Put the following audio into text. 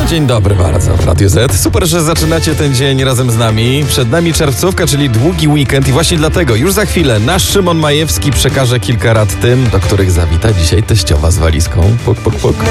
Dzień dobry bardzo w Radiu Z. Super, że zaczynacie ten dzień razem z nami. Przed nami czerwcówka, czyli długi weekend i właśnie dlatego już za chwilę nasz Szymon Majewski przekaże kilka rad tym, do których zawita dzisiaj teściowa z walizką. Puk, puk, puk.